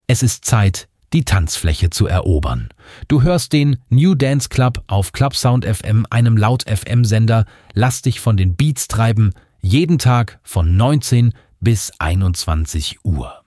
Es ist Zeit, die Tanzfläche zu erobern. Du hörst den New Dance Club auf Clubsound FM, einem Laut-FM-Sender. Lass dich von den Beats treiben, jeden Tag von 19 bis 21 Uhr.